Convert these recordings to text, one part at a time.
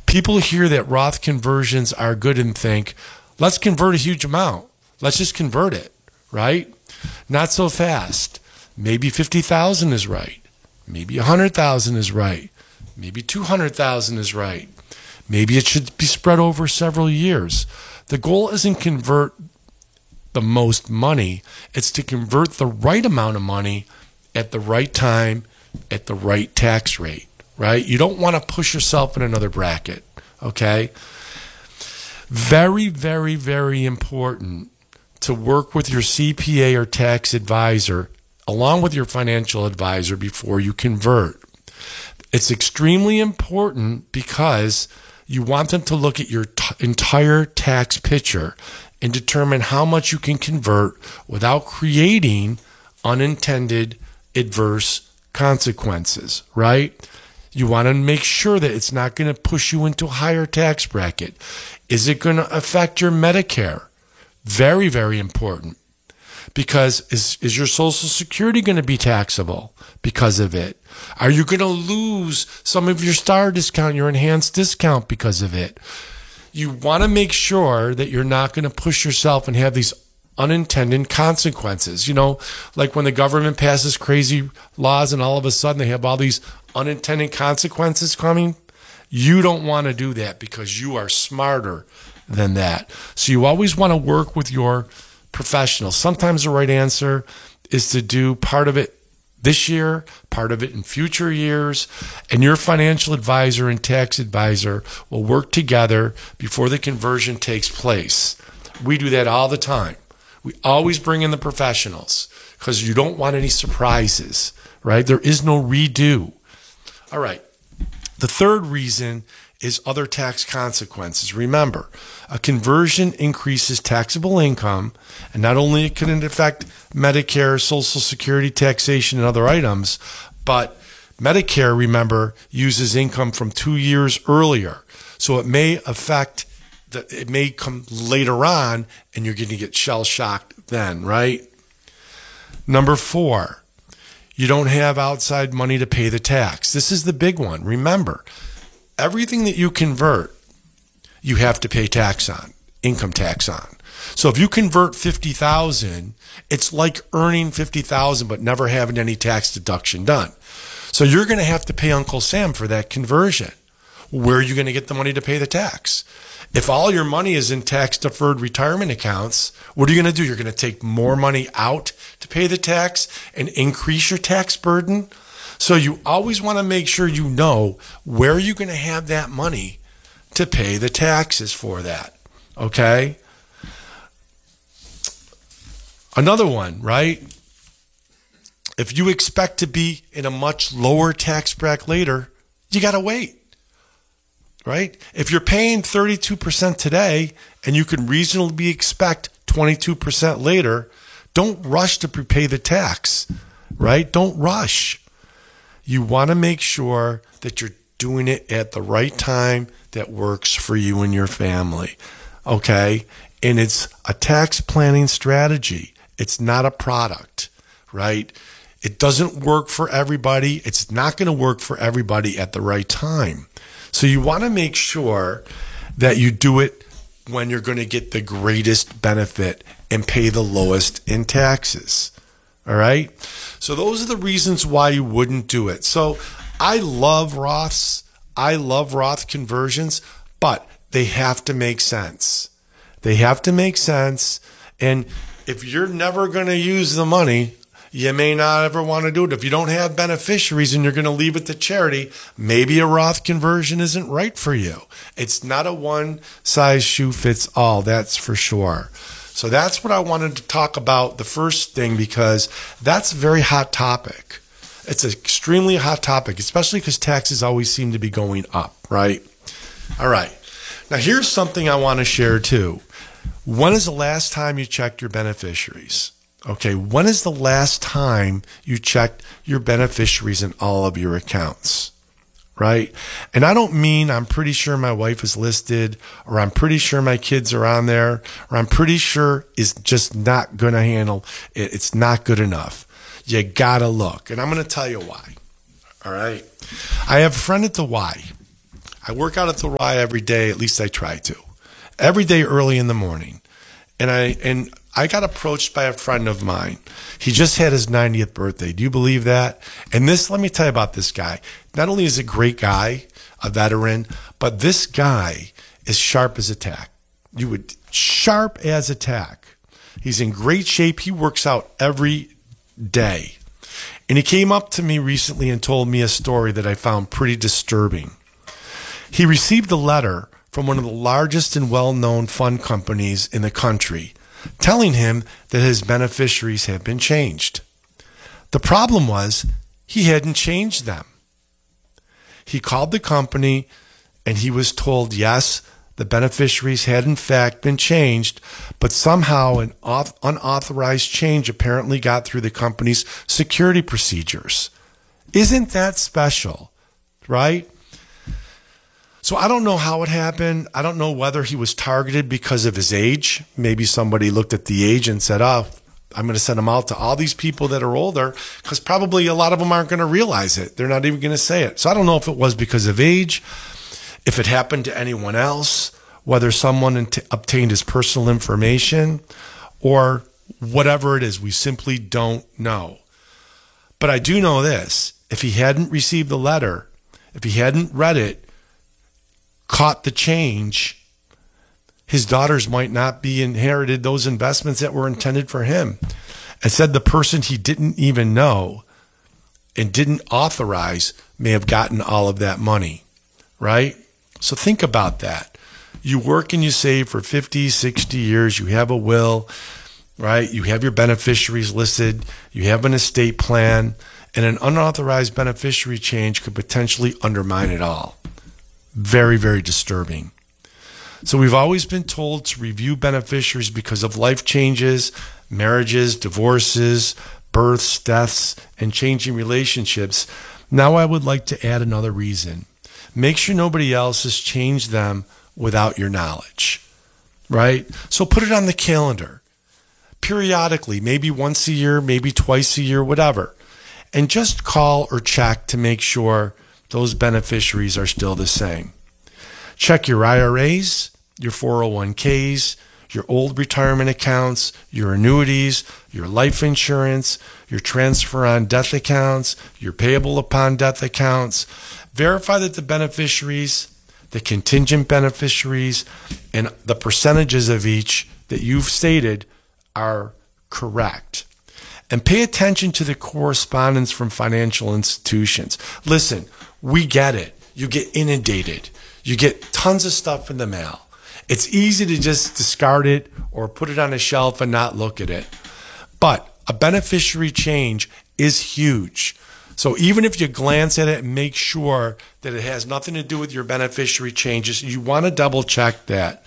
People hear that Roth conversions are good and think, let's convert a huge amount. Let's just convert it, right? Not so fast. Maybe 50,000 is right. Maybe 100,000 is right. Maybe 200,000 is right. Maybe it should be spread over several years. The goal isn't convert the most money. It's to convert the right amount of money at the right time, at the right tax rate, right? You don't want to push yourself in another bracket, okay? Very, very, very important to work with your CPA or tax advisor along with your financial advisor before you convert. It's extremely important because you want them to look at your entire tax picture and determine how much you can convert without creating unintended adverse consequences, right? You want to make sure that it's not going to push you into a higher tax bracket. Is it going to affect your Medicare? Very, very important. Because is your Social Security going to be taxable because of it? Are you going to lose some of your STAR discount, your enhanced discount because of it? You want to make sure that you're not going to push yourself and have these unintended consequences. You know, like when the government passes crazy laws and all of a sudden they have all these unintended consequences coming. You don't want to do that because you are smarter than that. So you always want to work with your professional. Sometimes the right answer is to do part of it this year, part of it in future years, and your financial advisor and tax advisor will work together before the conversion takes place. We do that all the time. We always bring in the professionals because you don't want any surprises, right? There is no redo. All right. The third reason is other tax consequences. Remember, a conversion increases taxable income, and not only can it affect Medicare, Social Security taxation, and other items, but Medicare, remember, uses income from 2 years earlier. So it may affect, it may come later on, and you're going to get shell-shocked then, right? Number 4, you don't have outside money to pay the tax. This is the big one. Remember, everything that you convert, you have to pay tax on, income tax on. So if you convert 50,000, it's like earning 50,000 but never having any tax deduction done. So you're going to have to pay Uncle Sam for that conversion. Where are you going to get the money to pay the tax? If all your money is in tax-deferred retirement accounts, what are you going to do? You're going to take more money out to pay the tax and increase your tax burden? So you always want to make sure you know where you're going to have that money to pay the taxes for that, okay? Another one, right? If you expect to be in a much lower tax bracket later, you got to wait, right? If you're paying 32% today and you can reasonably expect 22% later, don't rush to prepay the tax, right? Don't rush. You want to make sure that you're doing it at the right time that works for you and your family, okay? And it's a tax planning strategy. It's not a product, right? It doesn't work for everybody. It's not going to work for everybody at the right time. So you want to make sure that you do it when you're going to get the greatest benefit and pay the lowest in taxes. All right. So those are the reasons why you wouldn't do it. So I love Roths. I love Roth conversions, but they have to make sense. They have to make sense. And if you're never going to use the money, you may not ever want to do it. If you don't have beneficiaries and you're going to leave it to charity, maybe a Roth conversion isn't right for you. It's not a one size shoe fits all. That's for sure. So that's what I wanted to talk about, the first thing, because that's a very hot topic. It's an extremely hot topic, especially because taxes always seem to be going up, right? All right. Now, here's something I want to share too. When is the last time you checked your beneficiaries? Okay, when is the last time you checked your beneficiaries in all of your accounts? Right? And I don't mean I'm pretty sure my wife is listed, or I'm pretty sure my kids are on there, or I'm pretty sure is just not going to handle it. It's not good enough. You got to look. And I'm going to tell you why. All right? I have a friend at the Y. I work out at the Y every day, at least I try to. Every day early in the morning. And I got approached by a friend of mine. He just had his 90th birthday. Do you believe that? And let me tell you about this guy. Not only is he a great guy, a veteran, but this guy is sharp as a tack. Sharp as a tack. He's in great shape. He works out every day. And he came up to me recently and told me a story that I found pretty disturbing. He received a letter from one of the largest and well-known fund companies in the country telling him that his beneficiaries had been changed. The problem was he hadn't changed them. He called the company and he was told, yes, the beneficiaries had in fact been changed, but somehow an unauthorized change apparently got through the company's security procedures. Isn't that special, right? So I don't know how it happened. I don't know whether he was targeted because of his age. Maybe somebody looked at the age and said, oh, I'm going to send them out to all these people that are older, because probably a lot of them aren't going to realize it. They're not even going to say it. So I don't know if it was because of age, if it happened to anyone else, whether someone obtained his personal information, or whatever it is. We simply don't know. But I do know this. If he hadn't received the letter, if he hadn't read it, caught the change, his daughters might not be inherited those investments that were intended for him. And said the person he didn't even know and didn't authorize may have gotten all of that money, right? So think about that. You work and you save for 50, 60 years. You have a will, right? You have your beneficiaries listed. You have an estate plan. And an unauthorized beneficiary change could potentially undermine it all. Very, very disturbing. So we've always been told to review beneficiaries because of life changes, marriages, divorces, births, deaths, and changing relationships. Now I would like to add another reason. Make sure nobody else has changed them without your knowledge, right? So put it on the calendar periodically, maybe once a year, maybe twice a year, whatever. And just call or check to make sure those beneficiaries are still the same. Check your IRAs, your 401ks, your old retirement accounts, your annuities, your life insurance, your transfer on death accounts, your payable upon death accounts. Verify that the beneficiaries, the contingent beneficiaries, and the percentages of each that you've stated are correct. And pay attention to the correspondence from financial institutions. Listen, we get it. You get inundated. You get tons of stuff in the mail. It's easy to just discard it or put it on a shelf and not look at it. But a beneficiary change is huge. So even if you glance at it and make sure that it has nothing to do with your beneficiary changes, you want to double check that.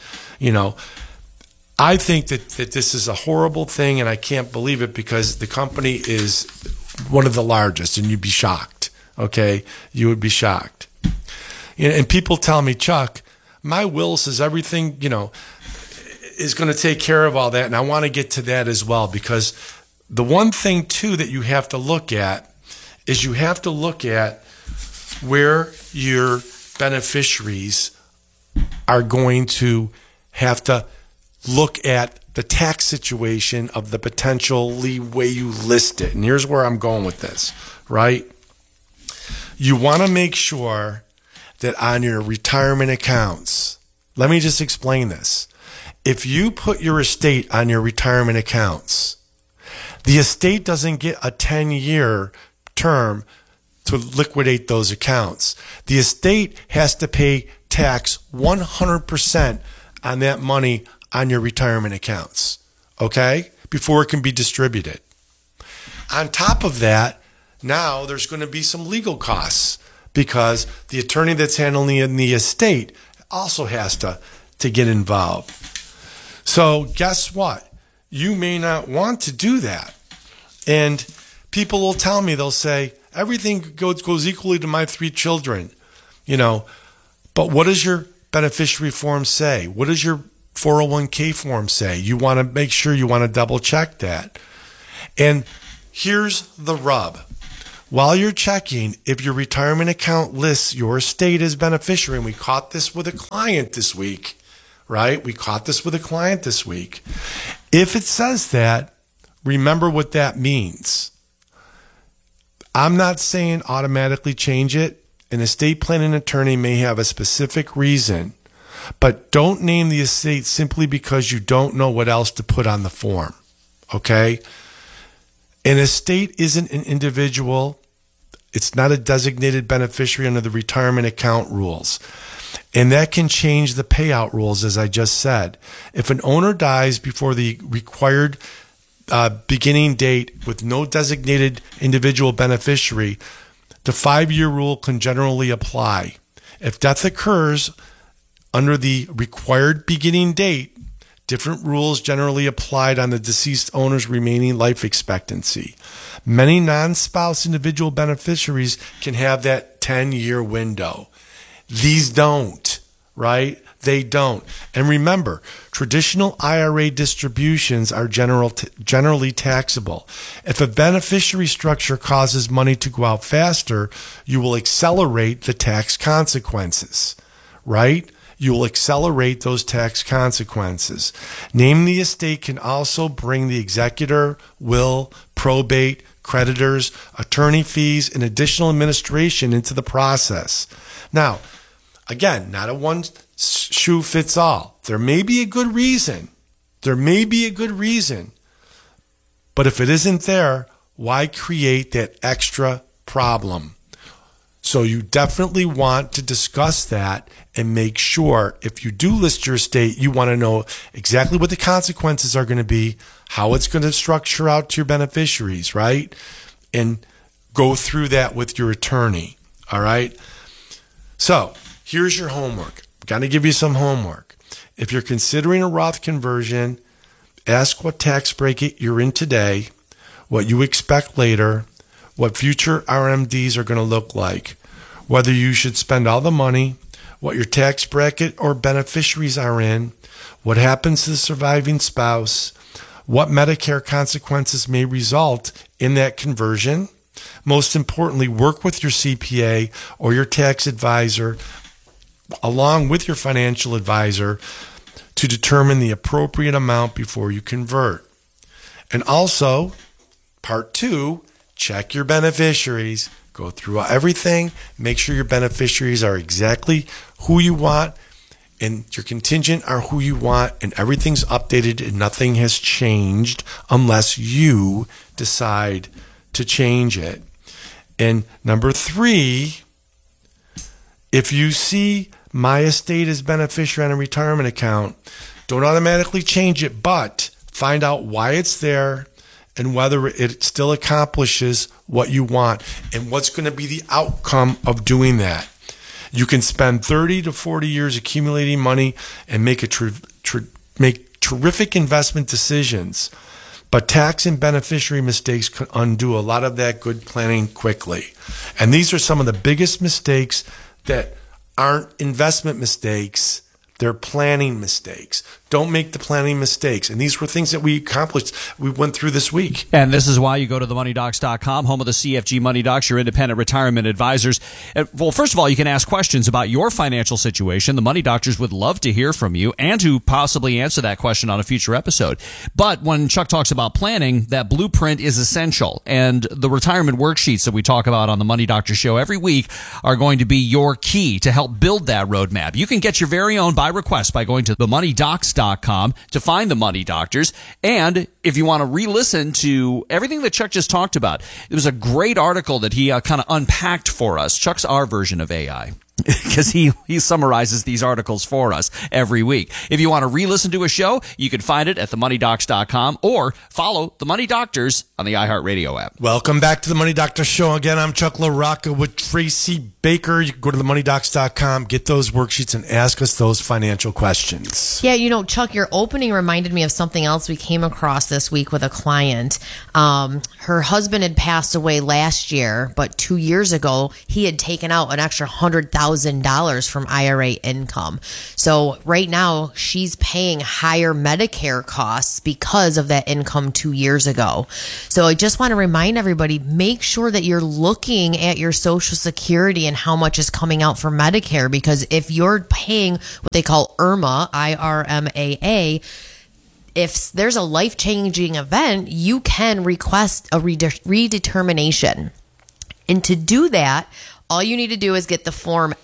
I think that this is a horrible thing, and I can't believe it because the company is one of the largest, and you'd be shocked, okay? You would be shocked. And people tell me, Chuck, my will says everything, is going to take care of all that, and I want to get to that as well, because the one thing, too, that you have to look at is you have to look at where your beneficiaries are going to have to look at the tax situation of the potentially way you list it. And here's where I'm going with this, right? You want to make sure that on your retirement accounts, let me just explain this. If you put your estate on your retirement accounts, the estate doesn't get a 10-year term to liquidate those accounts. The estate has to pay tax 100% on that money on your retirement accounts, okay, before it can be distributed. On top of that, now there's going to be some legal costs because the attorney that's handling the estate also has to get involved. So guess what? You may not want to do that. And people will tell me, they'll say, everything goes equally to my 3 children, but what does your beneficiary form say? What does your 401k form say? You want to make sure you want to double check that. And here's the rub. while you're checking, if your retirement account lists your estate as beneficiary, and we caught this with a client this week, right? We caught this with a client this week. If it says that, remember what that means. I'm not saying automatically change it. An estate planning attorney may have a specific reason, but don't name the estate simply because you don't know what else to put on the form, okay? An estate isn't an individual. It's not a designated beneficiary under the retirement account rules. And that can change the payout rules, as I just said. If an owner dies before the required beginning date with no designated individual beneficiary, the 5-year rule can generally apply. If death occurs under the required beginning date, different rules generally applied on the deceased owner's remaining life expectancy. Many non-spouse individual beneficiaries can have that 10-year window. These don't, right? They don't. And remember, traditional IRA distributions are generally taxable. If a beneficiary structure causes money to go out faster, you will accelerate the tax consequences, right? You will accelerate those tax consequences. Naming the estate can also bring the executor, will, probate, creditors, attorney fees, and additional administration into the process. Now, again, not a one shoe fits all. There may be a good reason. But if it isn't there, why create that extra problem? So you definitely want to discuss that and make sure if you do list your estate, you want to know exactly what the consequences are going to be, how it's going to structure out to your beneficiaries, right? And go through that with your attorney, all right? So here's your homework. I'm going to give you some homework. If you're considering a Roth conversion, ask what tax bracket you're in today, what you expect later, what future RMDs are going to look like, whether you should spend all the money, what your tax bracket or beneficiaries are in, what happens to the surviving spouse, what Medicare consequences may result in that conversion. Most importantly, work with your CPA or your tax advisor along with your financial advisor to determine the appropriate amount before you convert. And also, part 2, check your beneficiaries. Go through everything. Make sure your beneficiaries are exactly who you want and your contingent are who you want and everything's updated and nothing has changed unless you decide to change it. And number 3, if you see my estate as beneficiary on a retirement account, don't automatically change it, but find out why it's there and whether it still accomplishes what you want and what's going to be the outcome of doing that. You can spend 30 to 40 years accumulating money and make terrific investment decisions, but tax and beneficiary mistakes can undo a lot of that good planning quickly. And these are some of the biggest mistakes that aren't investment mistakes. They're planning mistakes. Don't make the planning mistakes. And these were things that we accomplished, we went through this week. And this is why you go to themoneydocs.com, home of the CFG Money Docs, your independent retirement advisors. Well, first of all, you can ask questions about your financial situation. The Money Doctors would love to hear from you and to possibly answer that question on a future episode. But when Chuck talks about planning, that blueprint is essential. And the retirement worksheets that we talk about on the Money Doctor Show every week are going to be your key to help build that roadmap. You can get your very own by request by going to themoneydocs.com to find the Money Doctors. And if you want to re-listen to everything that Chuck just talked about, it was a great article that he kind of unpacked for us. Chuck's our version of AI, because he summarizes these articles for us every week. If you want to re-listen to a show, you can find it at themoneydocs.com or follow the Money Doctors on the iHeartRadio app. Welcome back to the Money Doctor Show. Again, I'm Chuck LaRocca with Tracy Baker. You can go to themoneydocs.com, get those worksheets, and ask us those financial questions. Yeah, Chuck, your opening reminded me of something else we came across this week with a client. Her husband had passed away last year, but 2 years ago, he had taken out an extra $100,000 $1,000 from IRA income. So right now she's paying higher Medicare costs because of that income 2 years ago. So I just want to remind everybody, make sure that you're looking at your Social Security and how much is coming out for Medicare, because if you're paying what they call IRMAA, IRMAA, if there's a life-changing event, you can request a redetermination. And to do that, all you need to do is get the form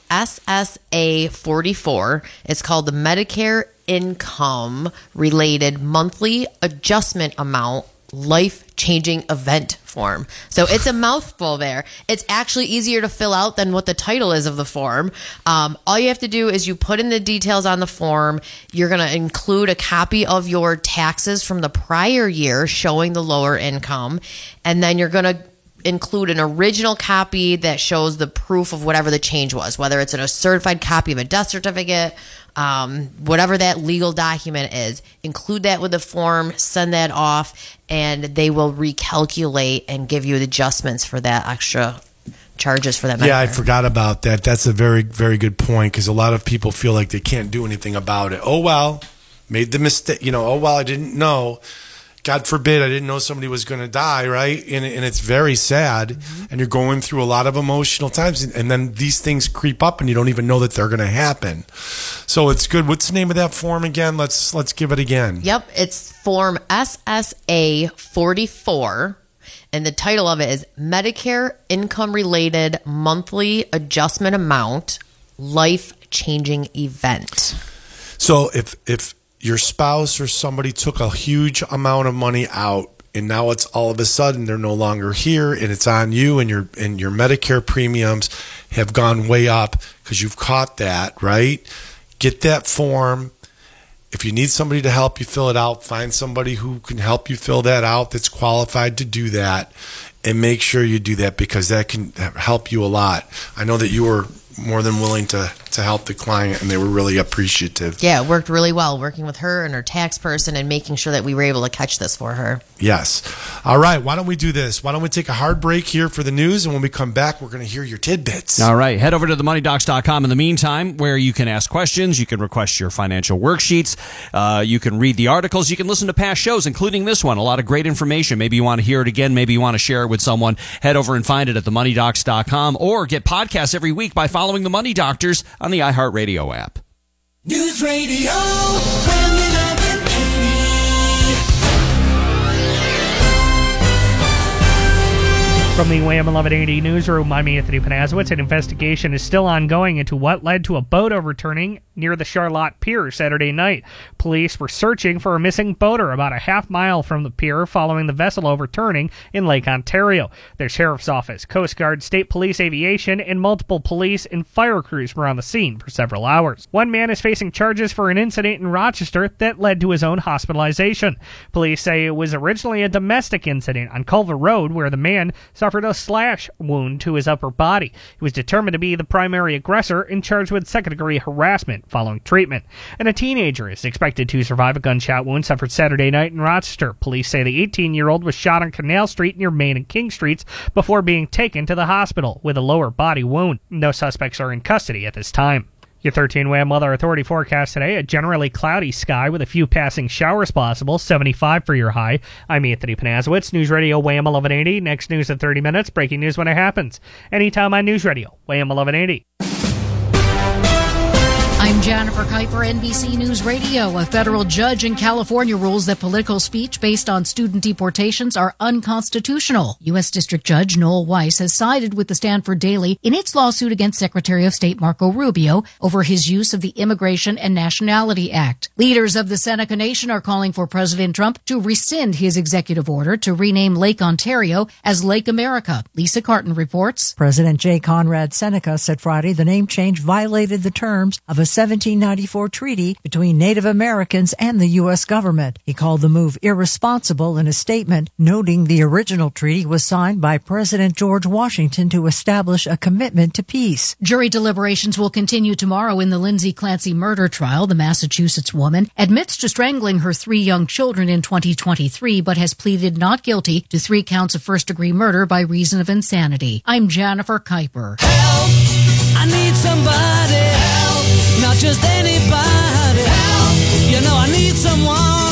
SSA 44. It's called the Medicare Income Related Monthly Adjustment Amount Life-Changing Event form. So it's a mouthful there. It's actually easier to fill out than what the title is of the form. All you have to do is you put in the details on the form. You're going to include a copy of your taxes from the prior year showing the lower income. And then you're going to include an original copy that shows the proof of whatever the change was, whether it's a certified copy of a death certificate, whatever that legal document is. Include that with the form, send that off, and they will recalculate and give you the adjustments for that extra charges for that Medicare. Yeah, I forgot about that. That's a very, very good point, because a lot of people feel like they can't do anything about it. Oh, well, made the mistake. Oh, well, I didn't know. God forbid, I didn't know somebody was going to die, right? And it's very sad. Mm-hmm. And you're going through a lot of emotional times. And then these things creep up and you don't even know that they're going to happen. So it's good. What's the name of that form again? Let's give it again. Yep. It's form SSA 44. And the title of it is Medicare Income Related Monthly Adjustment Amount Life-Changing Event. So if your spouse or somebody took a huge amount of money out and now it's all of a sudden they're no longer here and it's on you, and your Medicare premiums have gone way up because you've caught that, right? Get that form. If you need somebody to help you fill it out, find somebody who can help you fill that out that's qualified to do that, and make sure you do that, because that can help you a lot. I know that you were more than willing to help the client, and they were really appreciative. Yeah, it worked really well working with her and her tax person and making sure that we were able to catch this for her. Yes. All right, why don't we do this? Why don't we take a hard break here for the news, and when we come back, we're going to hear your tidbits. All right, head over to themoneydocs.com in the meantime, where you can ask questions, you can request your financial worksheets, you can read the articles, you can listen to past shows, including this one. A lot of great information. Maybe you want to hear it again, maybe you want to share it with someone. Head over and find it at themoneydocs.com, or get podcasts every week by following The Money Doctors on the iHeartRadio app. News Radio WHAM 1180. From the WHAM 1180 newsroom, I'm Anthony Panazowitz. An investigation is still ongoing into what led to a boat overturning near the Charlotte Pier Saturday night. Police were searching for a missing boater about a half mile from the pier following the vessel overturning in Lake Ontario. Their sheriff's office, Coast Guard, State Police Aviation, and multiple police and fire crews were on the scene for several hours. One man is facing charges for an incident in Rochester that led to his own hospitalization. Police say it was originally a domestic incident on Culver Road where the man suffered a slash wound to his upper body. He was determined to be the primary aggressor and charged with second-degree harassment following treatment. And a teenager is expected to survive a gunshot wound suffered Saturday night in Rochester. Police say the 18-year-old was shot on Canal Street near Main and King Streets before being taken to the hospital with a lower body wound. No suspects are in custody at this time. Your 13 WHAM Weather Authority forecast today: a generally cloudy sky with a few passing showers possible, 75 for your high. I'm Anthony Panazowitz, News Radio WHAM 1180. Next news in 30 minutes, breaking news when it happens. Anytime on News Radio WHAM 1180. I'm Jennifer Kuiper, NBC News Radio. A federal judge in California rules that political speech based on student deportations are unconstitutional. U.S. District Judge Noel Weiss has sided with the Stanford Daily in its lawsuit against Secretary of State Marco Rubio over his use of the Immigration and Nationality Act. Leaders of the Seneca Nation are calling for President Trump to rescind his executive order to rename Lake Ontario as Lake America. Lisa Carton reports. President J. Conrad Seneca said Friday the name change violated the terms of a 1794 treaty between Native Americans and the U.S. government. He called the move irresponsible in a statement, noting the original treaty was signed by President George Washington to establish a commitment to peace. Jury deliberations will continue tomorrow in the Lindsay Clancy murder trial. The Massachusetts woman admits to strangling her 3 young children in 2023, but has pleaded not guilty to 3 counts of first-degree murder by reason of insanity. I'm Jennifer Kuiper. Help! I need somebody help, not just anybody help. You know I need someone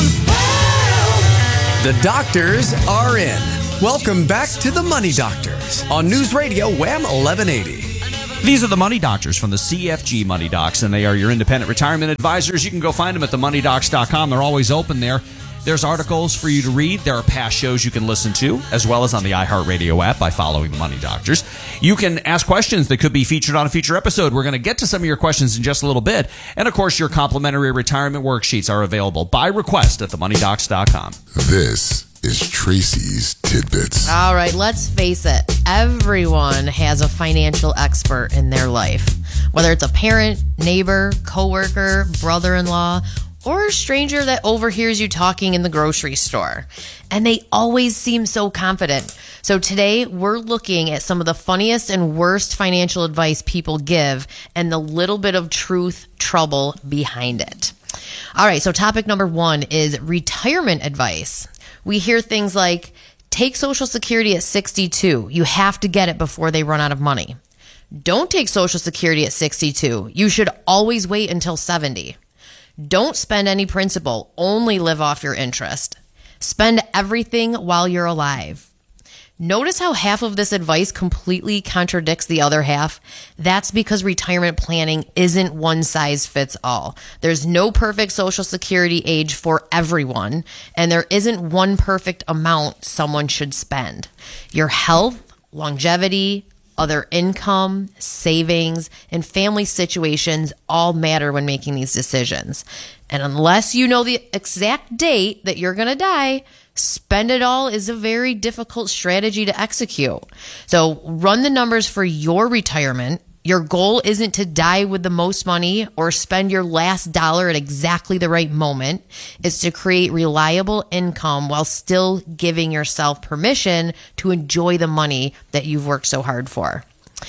help. The doctors are in. Welcome back to the Money Doctors on News Radio Wham 1180. These are the Money Doctors from the CFG Money Docs, and they are your independent retirement advisors. You can go find them at themoneydocs.com. They're always open there. There's articles for you to read. There are past shows you can listen to, as well as on the iHeartRadio app by following the Money Doctors. You can ask questions that could be featured on a future episode. We're going to get to some of your questions in just a little bit. And, of course, your complimentary retirement worksheets are available by request at themoneydocs.com. This is Tracy's Tidbits. All right, let's face it. Everyone has a financial expert in their life, whether it's a parent, neighbor, coworker, brother-in-law, or a stranger that overhears you talking in the grocery store. And they always seem so confident. So today we're looking at some of the funniest and worst financial advice people give and the little bit of truth, trouble behind it. All right, so topic number 1 is retirement advice. We hear things like, take Social Security at 62. You have to get it before they run out of money. Don't take Social Security at 62. You should always wait until 70. Don't spend any principal. Only live off your interest. Spend everything while you're alive. Notice how half of this advice completely contradicts the other half? That's because retirement planning isn't one size fits all. There's no perfect Social Security age for everyone, and there isn't one perfect amount someone should spend. Your health, longevity, other income, savings, and family situations all matter when making these decisions. And unless you know the exact date that you're going to die, spend it all is a very difficult strategy to execute. So run the numbers for your retirement. Your goal isn't to die with the most money or spend your last dollar at exactly the right moment. It's to create reliable income while still giving yourself permission to enjoy the money that you've worked so hard for.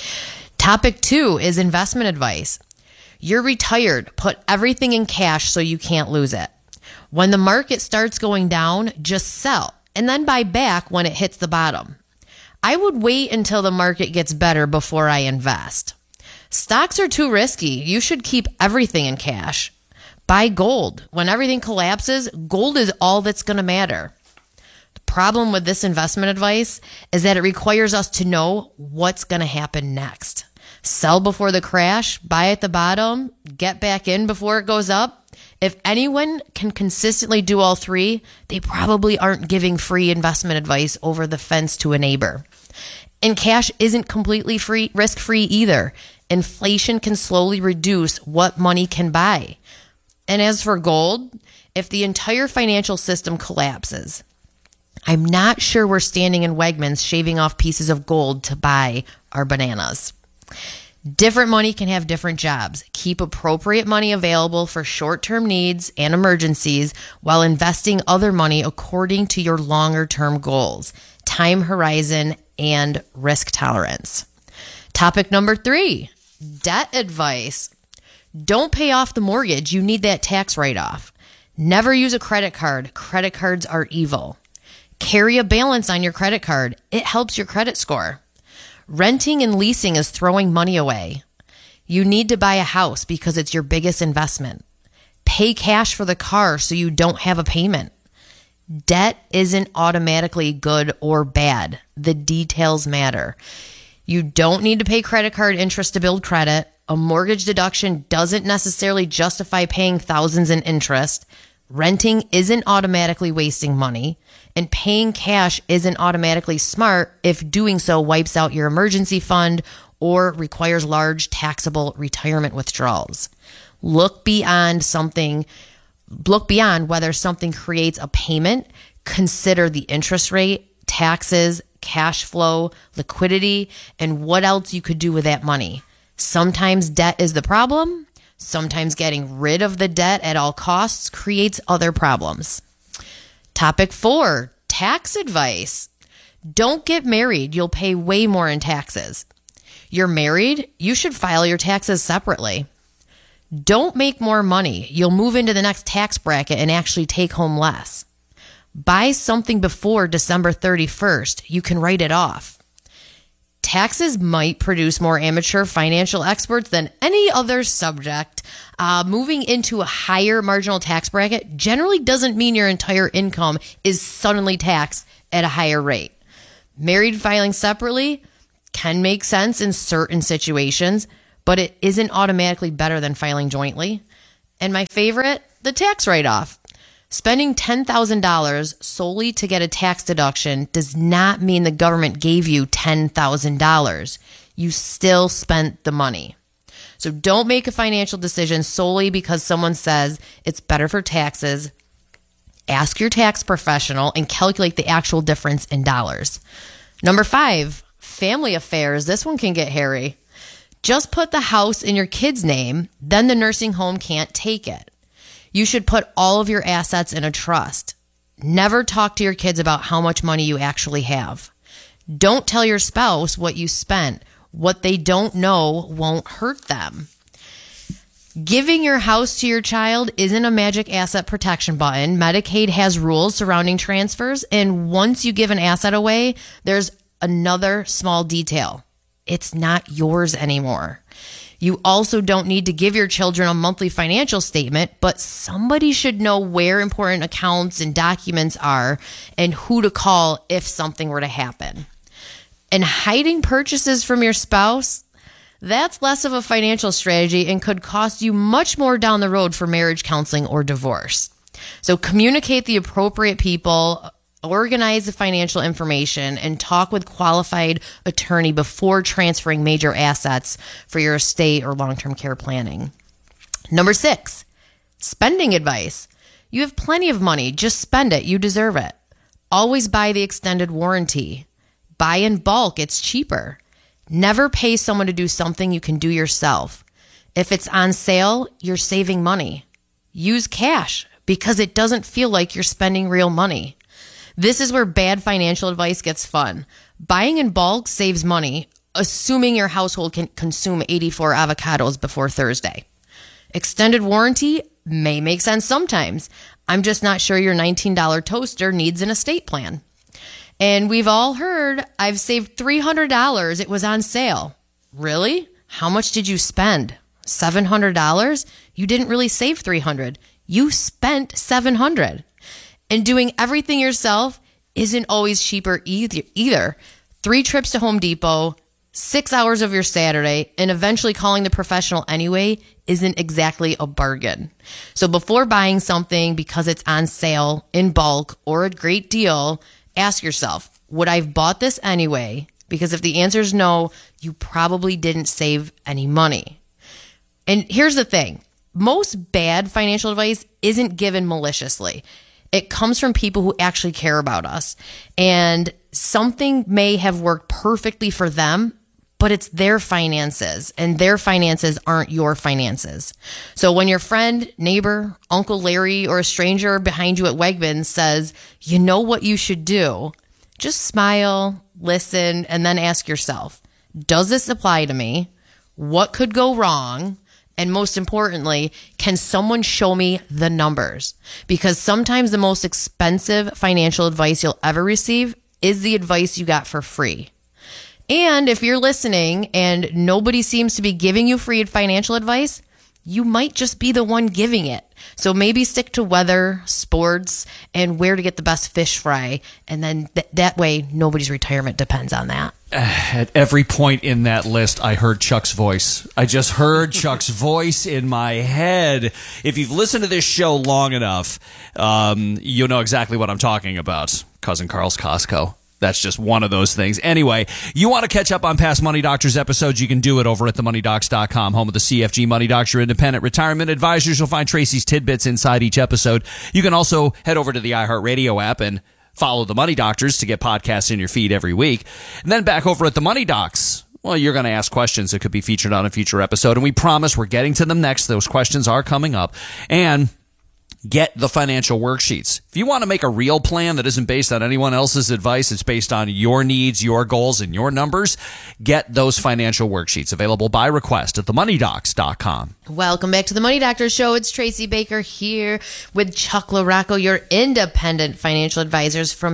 Topic 2 is investment advice. You're retired. Put everything in cash so you can't lose it. When the market starts going down, just sell and then buy back when it hits the bottom. I would wait until the market gets better before I invest. Stocks are too risky. You should keep everything in cash. Buy gold. When everything collapses, gold is all that's going to matter. The problem with this investment advice is that it requires us to know what's going to happen next. Sell before the crash, buy at the bottom, get back in before it goes up. If anyone can consistently do all three, they probably aren't giving free investment advice over the fence to a neighbor. And cash isn't completely free, risk-free either. Inflation can slowly reduce what money can buy. And as for gold, if the entire financial system collapses, I'm not sure we're standing in Wegmans shaving off pieces of gold to buy our bananas. Different money can have different jobs. Keep appropriate money available for short-term needs and emergencies while investing other money according to your longer-term goals, time horizon, and risk tolerance. Topic number 3, debt advice. Don't pay off the mortgage. You need that tax write-off. Never use a credit card. Credit cards are evil. Carry a balance on your credit card. It helps your credit score. Renting and leasing is throwing money away. You need to buy a house because it's your biggest investment. Pay cash for the car so you don't have a payment. Debt isn't automatically good or bad. The details matter. You don't need to pay credit card interest to build credit. A mortgage deduction doesn't necessarily justify paying thousands in interest. Renting isn't automatically wasting money. And paying cash isn't automatically smart if doing so wipes out your emergency fund or requires large taxable retirement withdrawals. Look beyond whether something creates a payment. Consider the interest rate, taxes, cash flow, liquidity, and what else you could do with that money. Sometimes debt is the problem. Sometimes getting rid of the debt at all costs creates other problems. Topic 4, tax advice. Don't get married. You'll pay way more in taxes. You're married? You should file your taxes separately. Don't make more money. You'll move into the next tax bracket and actually take home less. Buy something before December 31st. You can write it off. Taxes might produce more amateur financial experts than any other subject. Moving into a higher marginal tax bracket generally doesn't mean your entire income is suddenly taxed at a higher rate. Married filing separately can make sense in certain situations, but it isn't automatically better than filing jointly. And my favorite, the tax write-off. Spending $10,000 solely to get a tax deduction does not mean the government gave you $10,000. You still spent the money. So don't make a financial decision solely because someone says it's better for taxes. Ask your tax professional and calculate the actual difference in dollars. Number 5, family affairs. This one can get hairy. Just put the house in your kid's name, then the nursing home can't take it. You should put all of your assets in a trust. Never talk to your kids about how much money you actually have. Don't tell your spouse what you spent. What they don't know won't hurt them. Giving your house to your child isn't a magic asset protection button. Medicaid has rules surrounding transfers, and once you give an asset away, there's another small detail. It's not yours anymore. You also don't need to give your children a monthly financial statement, but somebody should know where important accounts and documents are and who to call if something were to happen. And hiding purchases from your spouse, that's less of a financial strategy and could cost you much more down the road for marriage counseling or divorce. So communicate the appropriate people, organize the financial information, and talk with qualified attorney before transferring major assets for your estate or long-term care planning. Number 6, spending advice. You have plenty of money. Just spend it. You deserve it. Always buy the extended warranty. Buy in bulk. It's cheaper. Never pay someone to do something you can do yourself. If it's on sale, you're saving money. Use cash because it doesn't feel like you're spending real money. This is where bad financial advice gets fun. Buying in bulk saves money, assuming your household can consume 84 avocados before Thursday. Extended warranty may make sense sometimes. I'm just not sure your $19 toaster needs an estate plan. And we've all heard, I've saved $300. It was on sale. Really? How much did you spend? $700? You didn't really save $300. You spent $700. And doing everything yourself isn't always cheaper either. 3 trips to Home Depot, 6 hours of your Saturday, and eventually calling the professional anyway isn't exactly a bargain. So before buying something because it's on sale, in bulk, or a great deal, ask yourself, would I have bought this anyway? Because if the answer is no, you probably didn't save any money. And here's the thing. Most bad financial advice isn't given maliciously. It comes from people who actually care about us. And something may have worked perfectly for them, but it's their finances, and their finances aren't your finances. So when your friend, neighbor, Uncle Larry, or a stranger behind you at Wegmans says, you know what you should do, just smile, listen, and then ask yourself, does this apply to me? What could go wrong? And most importantly, can someone show me the numbers? Because sometimes the most expensive financial advice you'll ever receive is the advice you got for free. And if you're listening and nobody seems to be giving you free financial advice, you might just be the one giving it. So maybe stick to weather, sports, and where to get the best fish fry. And then that way, nobody's retirement depends on that. At every point in that list, I heard Chuck's voice. I just heard Chuck's voice in my head. If you've listened to this show long enough, you'll know exactly what I'm talking about. Cousin Carl's Costco. That's just one of those things. Anyway, you want to catch up on past Money Doctors episodes, you can do it over at themoneydocs.com, home of the CFG Money Docs, your independent retirement advisors. You'll find Tracy's tidbits inside each episode. You can also head over to the iHeartRadio app and follow the Money Doctors to get podcasts in your feed every week. And then back over at the Money Docs, well, you're going to ask questions that could be featured on a future episode, and we promise we're getting to them next. Those questions are coming up. And get the financial worksheets. If you want to make a real plan that isn't based on anyone else's advice, it's based on your needs, your goals, and your numbers, get those financial worksheets available by request at themoneydocs.com. Welcome back to the Money Doctor Show. It's Tracy Baker here with Chuck LaRocco, your independent financial advisors from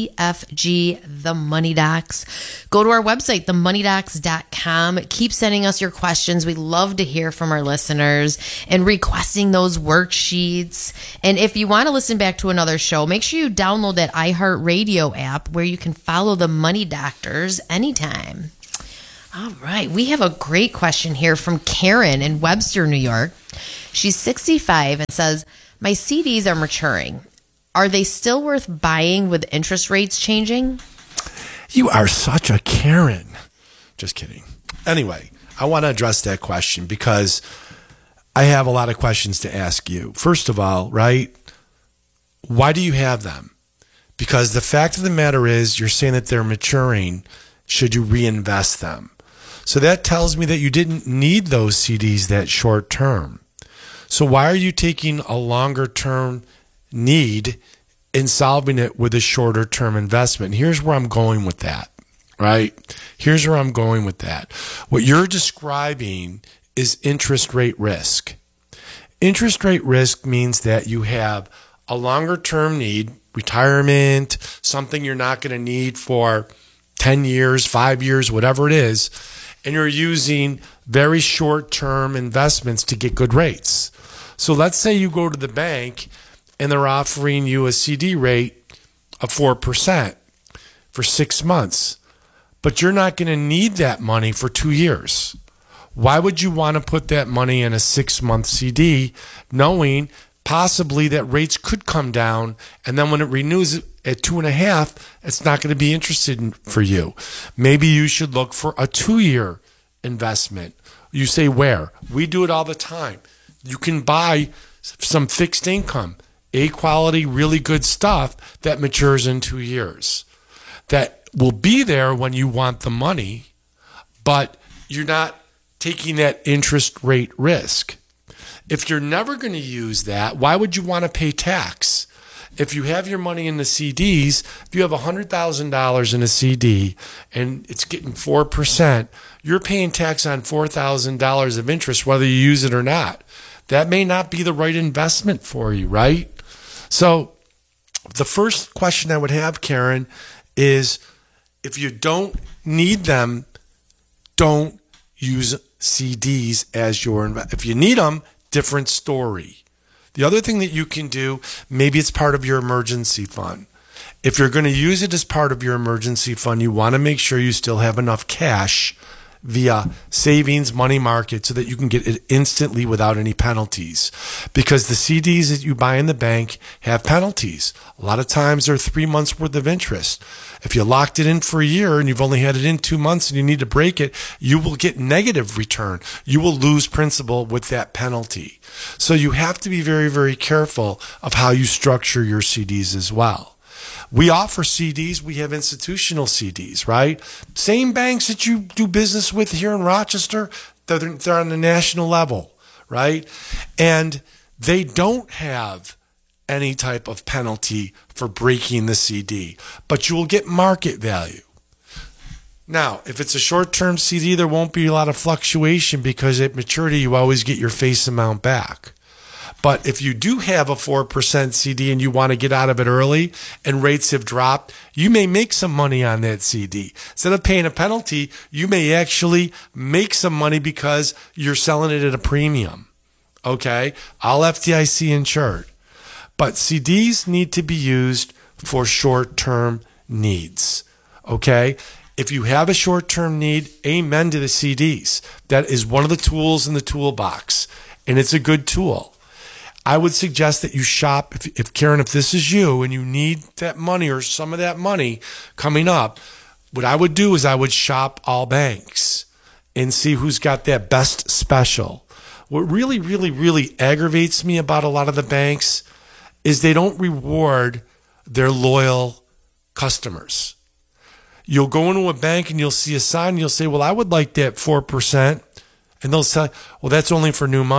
CFG, The Money Docs. Go to our website, themoneydocs.com. Keep sending us your questions. We love to hear from our listeners and requesting those worksheets. And if you want to listen back to another show, make sure you download that iHeartRadio app where you can follow the Money Doctors anytime. All right. We have a great question here from Karen in Webster, New York. She's 65 and says, my CDs are maturing. Are they still worth buying with interest rates changing? You are such a Karen. Just kidding. Anyway, I want to address that question because I have a lot of questions to ask you. First of all, right? Why do you have them? Because the fact of the matter is you're saying that they're maturing. Should you reinvest them? So that tells me that you didn't need those CDs that short term. So why are you taking a longer term need and solving it with a shorter term investment? Here's where I'm going with that, right? Here's where I'm going with that. What you're describing is interest rate risk. Interest rate risk means that you have a longer term need, retirement, something you're not going to need for 10 years, 5 years, whatever it is, and you're using very short-term investments to get good rates. So let's say you go to the bank and they're offering you a CD rate of 4% for 6 months, but you're not going to need that money for 2 years. Why would you want to put that money in a 6-month CD knowing possibly that rates could come down, and then when it renews at 2.5, it's not going to be interested for you? Maybe you should look for a 2-year investment. You say, where? We do it all the time. You can buy some fixed income, A quality, really good stuff that matures in 2 years. That will be there when you want the money, but you're not taking that interest rate risk. If you're never going to use that, why would you want to pay tax? If you have your money in the CDs, if you have $100,000 in a CD and it's getting 4%, you're paying tax on $4,000 of interest, whether you use it or not. That may not be the right investment for you, right? So the first question I would have, Karen, is if you don't need them, don't use CDs as your investment. If you need them, different story. The other thing that you can do, maybe it's part of your emergency fund. If you're going to use it as part of your emergency fund, you want to make sure you still have enough cash via savings, money market, so that you can get it instantly without any penalties. Because the CDs that you buy in the bank have penalties. A lot of times they're 3 months worth of interest. If you locked it in for a year and you've only had it in 2 months and you need to break it, you will get negative return. You will lose principal with that penalty. So you have to be very, very careful of how you structure your CDs as well. We offer CDs. We have institutional CDs, right? Same banks that you do business with here in Rochester, they're on the national level, right? And they don't have any type of penalty for breaking the CD, but you will get market value. Now, if it's a short-term CD, there won't be a lot of fluctuation because at maturity, you always get your face amount back. But if you do have a 4% CD and you want to get out of it early and rates have dropped, you may make some money on that CD. Instead of paying a penalty, you may actually make some money because you're selling it at a premium. Okay? All FDIC insured. But CDs need to be used for short-term needs. Okay? If you have a short-term need, amen to the CDs. That is one of the tools in the toolbox, and it's a good tool. I would suggest that you shop, if Karen, if this is you and you need that money or some of that money coming up, what I would do is I would shop all banks and see who's got that best special. What really, really, really aggravates me about a lot of the banks is they don't reward their loyal customers. You'll go into a bank and you'll see a sign and you'll say, well, I would like that 4%. And they'll say, well, that's only for new money.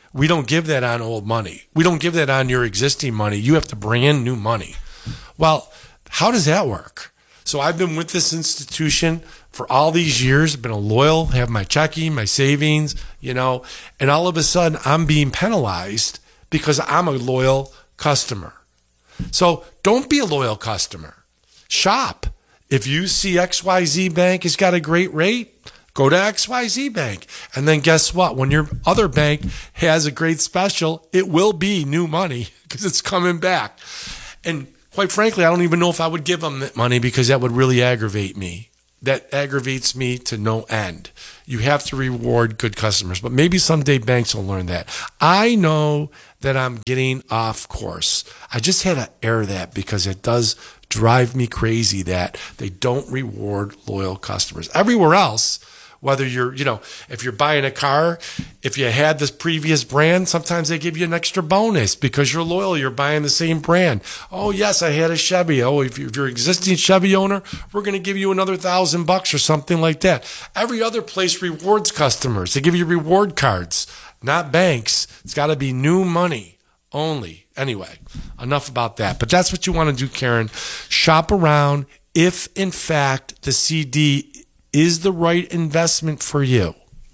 We don't give that on old money. We don't give that on your existing money. You have to bring in new money. Well, how does that work? So I've been with this institution for all these years, been a loyal, have my checking, my savings, and all of a sudden I'm being penalized because I'm a loyal customer. So don't be a loyal customer. Shop. If you see XYZ Bank has got a great rate, go to XYZ Bank. And then guess what? When your other bank has a great special, it will be new money because it's coming back. And quite frankly, I don't even know if I would give them that money because that would really aggravate me. That aggravates me to no end. You have to reward good customers, but maybe someday banks will learn that. I know that I'm getting off course. I just had to air that because it does drive me crazy that they don't reward loyal customers. Everywhere else, whether you're, if you're buying a car, if you had this previous brand, sometimes they give you an extra bonus because you're loyal, you're buying the same brand. Oh, yes, I had a Chevy. Oh, if you're an existing Chevy owner, we're going to give you another $1,000 or something like that. Every other place rewards customers. They give you reward cards, not banks. It's got to be new money only. Anyway, enough about that. But that's what you want to do, Karen. Shop around if, in fact, the CD is the right investment for you.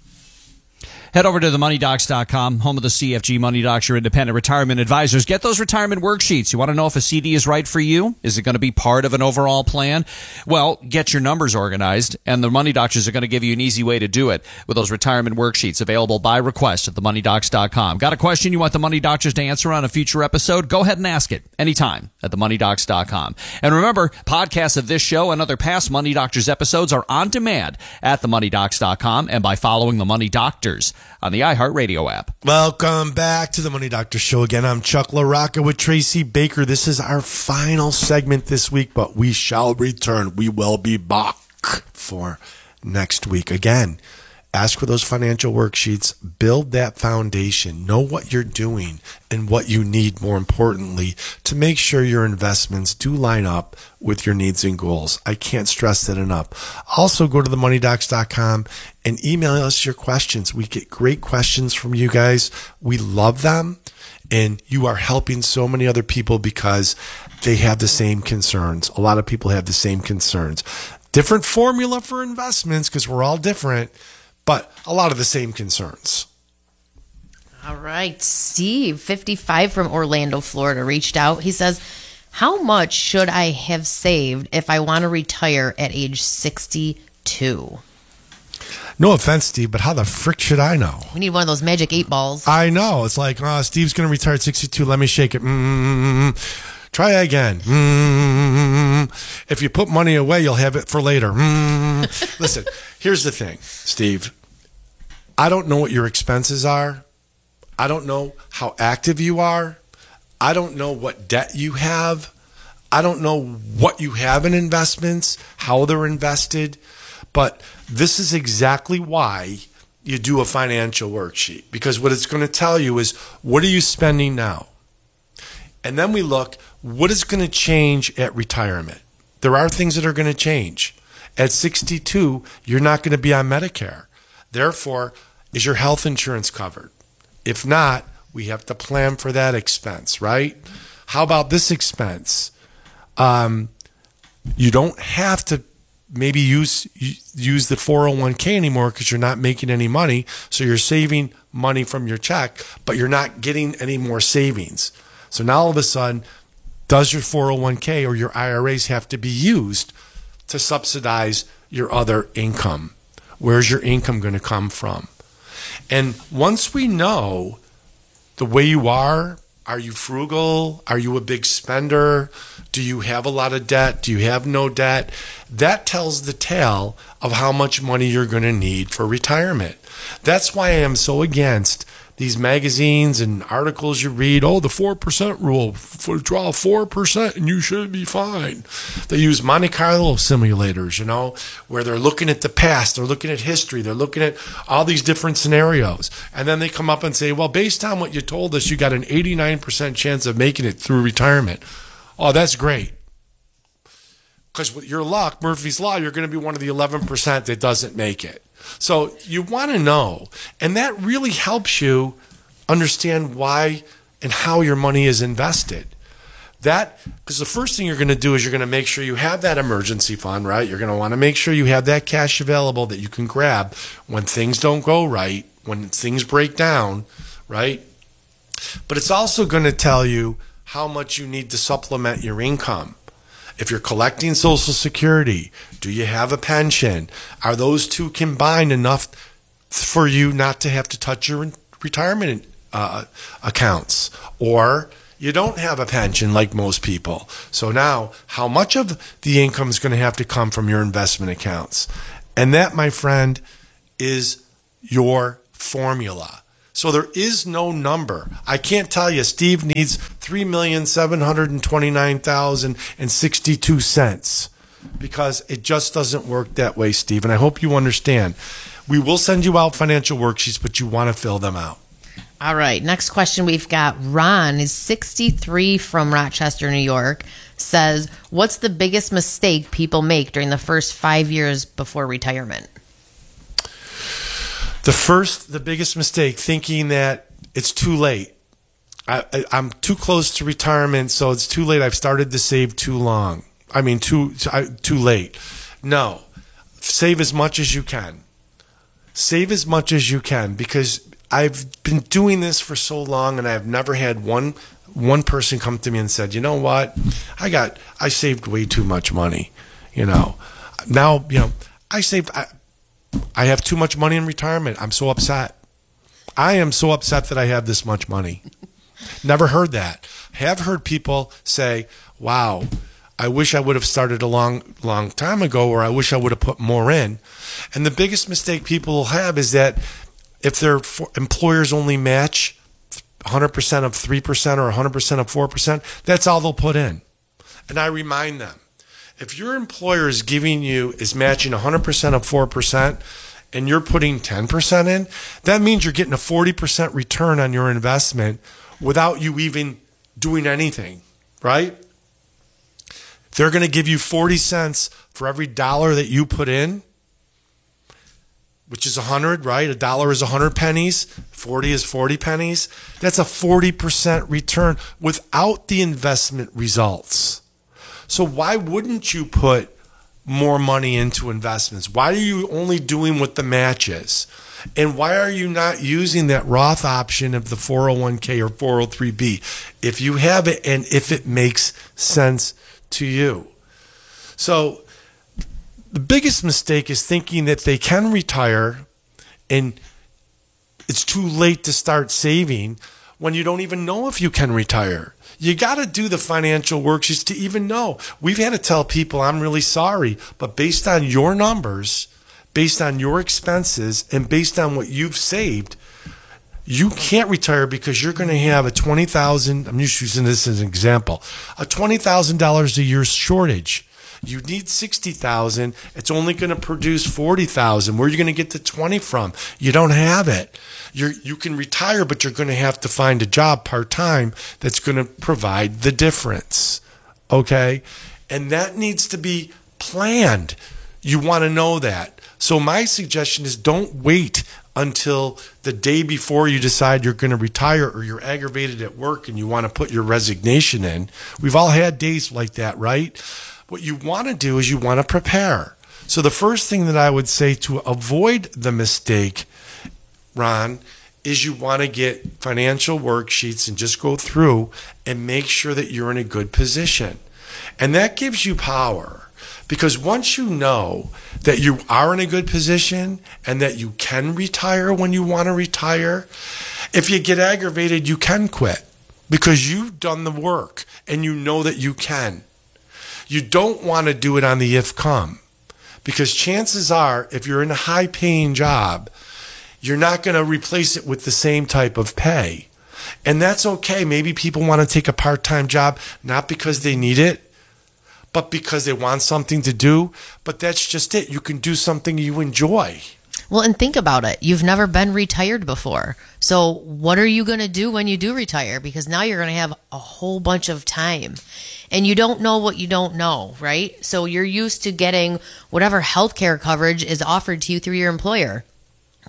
Head over to themoneydocs.com, home of the CFG Money Docs, your independent retirement advisors. Get those retirement worksheets. You want to know if a CD is right for you? Is it going to be part of an overall plan? Well, get your numbers organized, and the Money Doctors are going to give you an easy way to do it with those retirement worksheets available by request at themoneydocs.com. Got a question you want the Money Doctors to answer on a future episode? Go ahead and ask it anytime at themoneydocs.com. And remember, podcasts of this show and other past Money Doctors episodes are on demand at themoneydocs.com and by following the Money Doctors on the iHeartRadio app. Welcome back to the Money Doctor Show again. I'm Chuck LaRocca with Tracy Baker. This is our final segment this week, but we shall return. We will be back for next week. Again, ask for those financial worksheets. Build that foundation. Know what you're doing and what you need, more importantly, to make sure your investments do line up with your needs and goals. I can't stress that enough. Also, go to themoneydocs.com and email us your questions. We get great questions from you guys. We love them. And you are helping so many other people because they have the same concerns. A lot of people have the same concerns. Different formula for investments because we're all different, but a lot of the same concerns. All right. Steve, 55 from Orlando, Florida, reached out. He says, how much should I have saved if I want to retire at age 62? No offense, Steve, but how the frick should I know? We need one of those magic 8 balls. I know. It's like, Steve's going to retire at 62. Let me shake it. Try again. If you put money away, you'll have it for later. Listen, here's the thing, Steve. I don't know what your expenses are. I don't know how active you are. I don't know what debt you have. I don't know what you have in investments, how they're invested. But this is exactly why you do a financial worksheet. Because what it's going to tell you is, what are you spending now? And then we look, what is going to change at retirement? There are things that are going to change. At 62, you're not going to be on Medicare. Therefore, is your health insurance covered? If not, we have to plan for that expense, right? How about this expense? You don't have to maybe use the 401k anymore because you're not making any money. So you're saving money from your check, but you're not getting any more savings. So now all of a sudden, does your 401k or your IRAs have to be used to subsidize your other income? Where's your income going to come from? And once we know the way you are you frugal? Are you a big spender? Do you have a lot of debt? Do you have no debt? That tells the tale of how much money you're going to need for retirement. That's why I am so against these magazines and articles you read. Oh, the 4% rule. Draw 4% and you should be fine. They use Monte Carlo simulators, where they're looking at the past, they're looking at history, they're looking at all these different scenarios. And then they come up and say, well, based on what you told us, you got an 89% chance of making it through retirement. Oh, that's great. Because with your luck, Murphy's Law, you're going to be one of the 11% that doesn't make it. So you want to know, and that really helps you understand why and how your money is invested. Because the first thing you're going to do is you're going to make sure you have that emergency fund, right? You're going to want to make sure you have that cash available that you can grab when things don't go right, when things break down, right? But it's also going to tell you how much you need to supplement your income. If you're collecting Social Security, do you have a pension? Are those two combined enough for you not to have to touch your retirement accounts? Or you don't have a pension like most people. So now, how much of the income is going to have to come from your investment accounts? And that, my friend, is your formula. So there is no number. I can't tell you, Steve needs $3,729,062 because it just doesn't work that way, Steve. And I hope you understand. We will send you out financial worksheets, but you want to fill them out. All right. Next question we've got. Ron is 63 from Rochester, New York. Says, what's the biggest mistake people make during the first 5 years before retirement? The biggest mistake, thinking that it's too late. I'm too close to retirement, so it's too late. I've started to save too long. Too late. No. Save as much as you can. Save as much as you can, because I've been doing this for so long, and I've never had one person come to me and said, you know what, I saved way too much money. Now, I have too much money in retirement. I'm so upset. I am so upset that I have this much money. Never heard that. Have heard people say, wow, I wish I would have started a long time ago, or I wish I would have put more in. And the biggest mistake people will have is that if their employers only match 100% of 3% or 100% of 4%, that's all they'll put in. And I remind them, if your employer is matching 100% of 4% and you're putting 10% in, that means you're getting a 40% return on your investment without you even doing anything, right? They're going to give you 40 cents for every dollar that you put in, which is 100, right? A dollar is 100 pennies. 40 is 40 pennies. That's a 40% return without the investment results. So why wouldn't you put more money into investments? Why are you only doing what the match is? And why are you not using that Roth option of the 401k or 403b if you have it and if it makes sense to you? So the biggest mistake is thinking that they can retire and it's too late to start saving when you don't even know if you can retire. You got to do the financial worksheets to even know. We've had to tell people, I'm really sorry, but based on your numbers, based on your expenses, and based on what you've saved, you can't retire because you're going to have a $20,000, I'm just using this as an example, a $20,000 a year shortage. You need $60,000. It's only going to produce $40,000. Where are you going to get the 20 from? You don't have it. You can retire, but you're going to have to find a job part-time that's going to provide the difference. Okay? And that needs to be planned. You want to know that. So my suggestion is don't wait until the day before you decide you're going to retire or you're aggravated at work and you want to put your resignation in. We've all had days like that, right? What you want to do is you want to prepare. So the first thing that I would say to avoid the mistake, Ron, is you want to get financial worksheets and just go through and make sure that you're in a good position. And that gives you power, because once you know that you are in a good position and that you can retire when you want to retire, if you get aggravated, you can quit because you've done the work and you know that you can. You don't want to do it on the if come, because chances are if you're in a high paying job, you're not going to replace it with the same type of pay. And that's okay. Maybe people want to take a part-time job, not because they need it, but because they want something to do. But that's just it. You can do something you enjoy. Well, and think about it. You've never been retired before. So what are you going to do when you do retire? Because now you're going to have a whole bunch of time. And you don't know what you don't know, right? So you're used to getting whatever healthcare coverage is offered to you through your employer.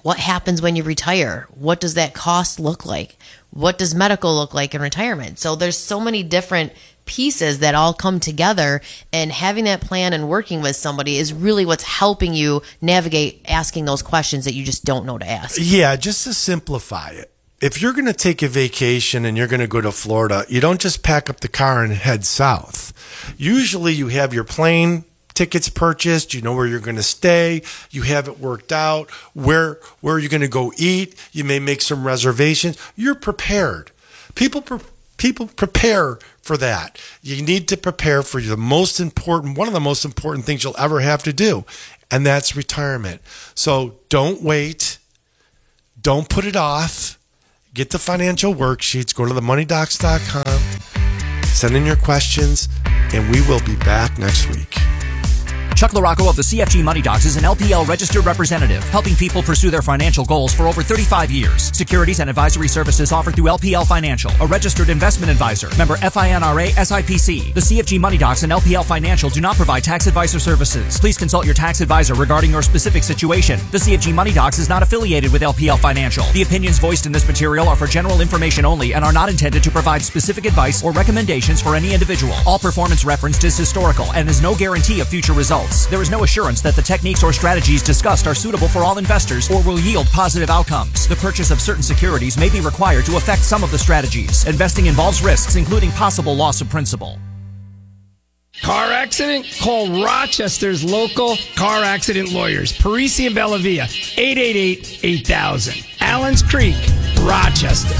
what happens when you retire? What does that cost look like? What does medical look like in retirement? So there's so many different pieces that all come together, and having that plan and working with somebody is really what's helping you navigate asking those questions that you just don't know to ask. Yeah, just to simplify it. If you're going to take a vacation and you're going to go to Florida, you don't just pack up the car and head south. Usually you have your plane tickets purchased, you know where you're going to stay, you have it worked out, where you're going to go eat, you may make some reservations. You're prepared. People prepare for that. You need to prepare for one of the most important things you'll ever have to do, and that's retirement. So don't wait. Don't put it off. Get the financial worksheets. Go to themoneydocs.com. Send in your questions, and we will be back next week. Chuck LaRocco of the CFG Money Docs is an LPL registered representative, helping people pursue their financial goals for over 35 years. Securities and advisory services offered through LPL Financial, a registered investment advisor. Member FINRA SIPC. The CFG Money Docs and LPL Financial do not provide tax advice or services. Please consult your tax advisor regarding your specific situation. The CFG Money Docs is not affiliated with LPL Financial. The opinions voiced in this material are for general information only and are not intended to provide specific advice or recommendations for any individual. All performance referenced is historical and is no guarantee of future results. There is no assurance that the techniques or strategies discussed are suitable for all investors or will yield positive outcomes. The purchase of certain securities may be required to affect some of the strategies. Investing involves risks, including possible loss of principal. Car accident? Call Rochester's local car accident lawyers. Parisi and Bellavia, 888-8000. Allens Creek, Rochester.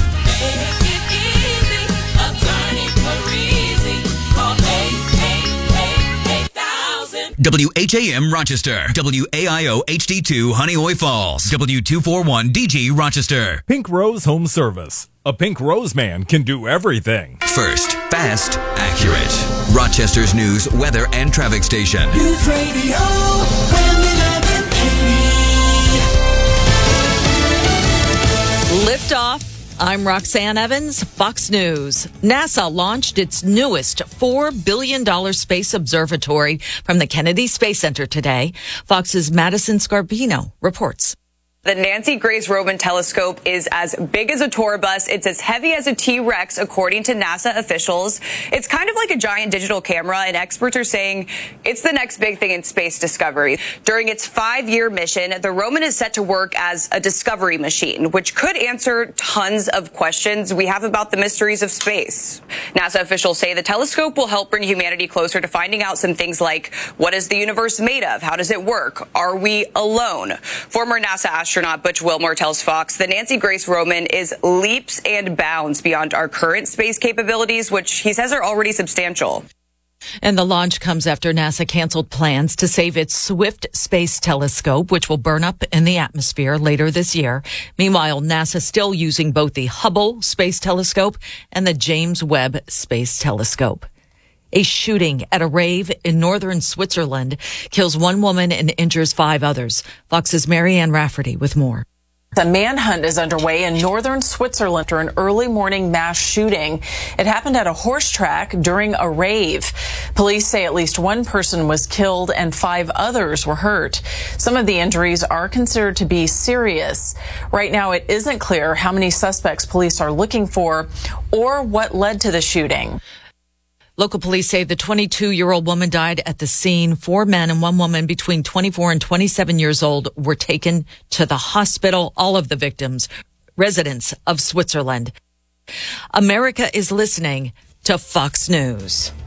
WHAM Rochester, WAIO HD2 Honeoye Falls, W241 DG Rochester. Pink Rose Home Service. A Pink Rose man can do everything. First, fast, accurate. Rochester's news, weather, and traffic station. News Radio WHAM 1180. Liftoff. I'm Roxanne Evans, Fox News. NASA launched its newest $4 billion space observatory from the Kennedy Space Center today. Fox's Madison Scarpino reports. The Nancy Grace Roman telescope is as big as a tour bus. It's as heavy as a T-Rex, according to NASA officials. It's kind of like a giant digital camera, and experts are saying it's the next big thing in space discovery. During its 5-year mission, the Roman is set to work as a discovery machine, which could answer tons of questions we have about the mysteries of space. NASA officials say the telescope will help bring humanity closer to finding out some things like, what is the universe made of? How does it work? Are we alone? Former NASA astronaut Butch Wilmore tells Fox the Nancy Grace Roman is leaps and bounds beyond our current space capabilities, which he says are already substantial. And the launch comes after NASA canceled plans to save its Swift Space Telescope, which will burn up in the atmosphere later this year. Meanwhile, NASA still using both the Hubble Space Telescope and the James Webb Space Telescope. A shooting at a rave in northern Switzerland kills 1 woman and injures 5 others. Fox's Marianne Rafferty with more. The manhunt is underway in northern Switzerland after an early morning mass shooting. It happened at a horse track during a rave. Police say at least 1 person was killed and 5 others were hurt. Some of the injuries are considered to be serious. Right now, it isn't clear how many suspects police are looking for or what led to the shooting. Local police say the 22-year-old woman died at the scene. 4 men and 1 woman between 24 and 27 years old were taken to the hospital. All of the victims, residents of Switzerland. America is listening to Fox News.